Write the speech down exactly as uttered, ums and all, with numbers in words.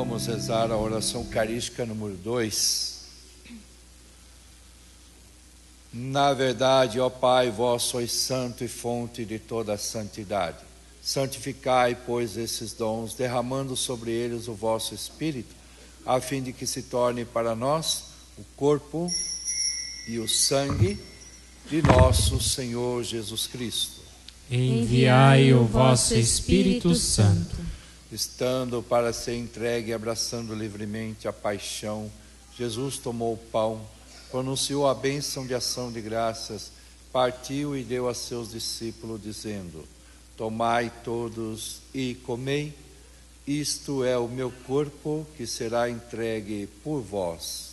vamos rezar a oração eucarística número dois. Na verdade, ó Pai, vós sois santo e fonte de toda a santidade. Santificai, pois, esses dons, derramando sobre eles o vosso Espírito, a fim de que se torne para nós o corpo e o sangue de nosso Senhor Jesus Cristo. Enviai o vosso Espírito Santo. Estando para ser entregue e abraçando livremente a paixão, Jesus tomou o pão, pronunciou a bênção de ação de graças, partiu e deu a seus discípulos, dizendo: tomai todos e comei, isto é o meu corpo que será entregue por vós.